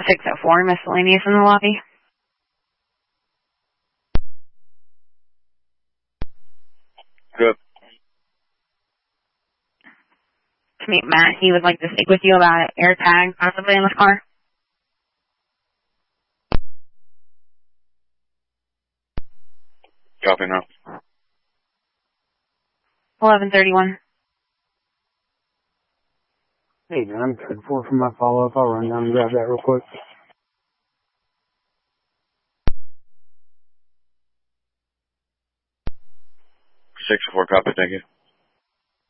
604, miscellaneous in the lobby. Good. To meet Matt, he would like to speak with you about an AirTag possibly in this car. Copy now. 1131. Hey, John, 4 for my follow-up. I'll run down and grab that real quick. 604, copy, thank you.